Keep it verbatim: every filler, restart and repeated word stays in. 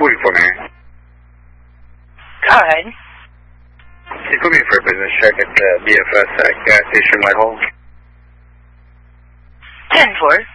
forty-four, man. Go ahead. Can you put me in for a business check at the B F S at gas station Whitehall? ten four.